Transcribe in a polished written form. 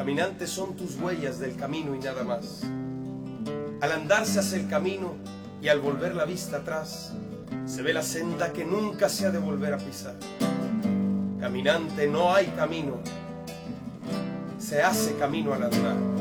Caminante son tus huellas del camino y nada más. Al andar se hace el camino y al volver la vista atrás, se ve la senda que nunca se ha de volver a pisar. Caminante, no hay camino, se hace camino al andar.